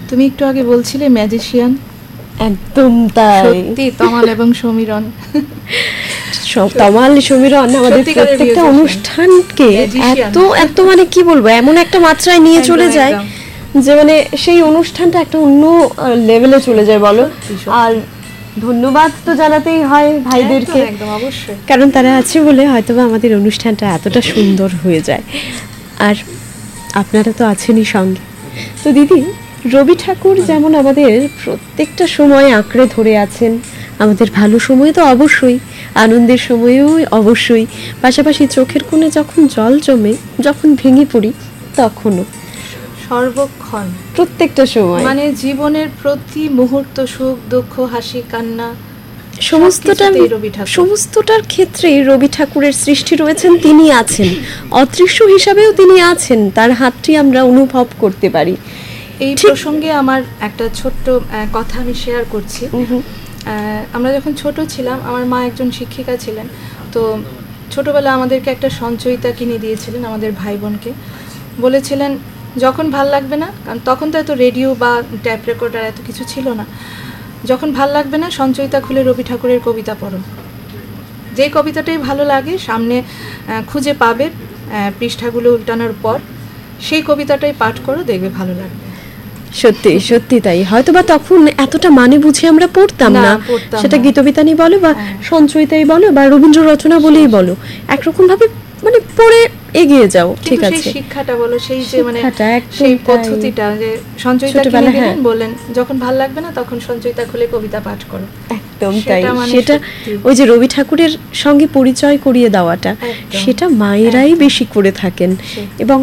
তুমি একটু আগে বলছিলে ম্যাজিশিয়ান, একদম তাই, সত্যি তমাল এবং সমীরণ, তমাল সমীরণ আমাদের প্রত্যেকটা অনুষ্ঠানকে এত এত মানে কি বলবো, এমন একটা মাত্রায় নিয়ে চলে যায় যে মানে সেই অনুষ্ঠানটা একটা অন্য লেভেলে চলে যায় বলো। আর ধন্যবাদ তো জানাতেই হয় ভাইদেরকে, একদম অবশ্যই, কারণ তারা আছে বলে হয়তোবা আমাদের অনুষ্ঠানটা এতটা সুন্দর হয়ে যায়। আর আপনারা তো আছেনই সঙ্গে। তো দিদি, রবি ঠাকুর যেমন আমাদের প্রত্যেকটা সময় আঁকড়ে ধরে আছেন, আমাদের ভালো সময় তো অবশ্যই, আনন্দের সময়েও অবশ্যই, পাশাপাশি চোখের কোণে যখন জল জমে, যখন ভেঙে পড়ি তখনও, সর্বক্ষণ, প্রত্যেকটা সময়, মানে জীবনের প্রতি মুহূর্ত, সুখ দুঃখ হাসি কান্না সমস্তটার ক্ষেত্রে রবি ঠাকুরের সৃষ্টি রয়েছেন, তিনি আছেন, অদৃশ্য হিসাবেও তিনি আছেন, তার হাতটি আমরা অনুভব করতে পারি। এই প্রসঙ্গে আমার একটা ছোট্ট কথা আমি শেয়ার করছি। আমরা যখন ছোট ছিলাম, আমার মা একজন শিক্ষিকা ছিলেন, তো ছোটবেলা আমাদেরকে একটা সঞ্চয়িতা কিনে দিয়েছিলেন আমাদের ভাই বোনকে, বলেছিলেন যখন ভাল লাগবে না, কারণ তখন তো এত রেডিও বা ট্যাপ রেকর্ডার এত কিছু ছিল না, যখন ভাল লাগবে না সঞ্চয়িতা খুলে রবি ঠাকুরের কবিতা পড়ো, যে কবিতাটাই ভালো লাগে সামনে খুঁজে পাবে, পৃষ্ঠাগুলো উল্টানোর পর সেই কবিতাটাই পাঠ করো, দেখবে ভালো লাগবে। সত্যি সত্যি তাই, হয়তোবা তখন এতটা মানে বুঝে আমরা পড়তাম না, সেটা গীতবিতানি বলো বা সঞ্চয়িতাই বলো বা রবীন্দ্র রচনা বলেই বলো, একরকম ভাবে মানে পড়ে এগিয়ে যাও, ঠিক আছে। সেই শিক্ষাটা বলো, সেই যে মানে সেই পদ্ধতিটা, যে সঞ্চয়িতা কিনে দিলেন, বললেন যখন ভাল লাগবে না তখন সঞ্চয়িতা খুলে কবিতা পাঠ করো, একদম তাই। সেটা ওই যে রবি ঠাকুরের সঙ্গে পরিচয় করিয়ে দেওয়াটা, সেটা মায়েরাই বেশি করে থাকেন। এবং